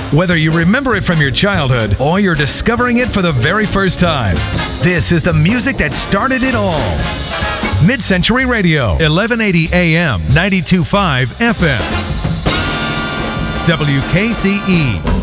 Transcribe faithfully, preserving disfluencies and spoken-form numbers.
Whether you remember it from your childhood or you're discovering it for the very first time, this is the music that started it all. Mid-Century Radio, eleven eighty A M, ninety-two point five F M. W K C E.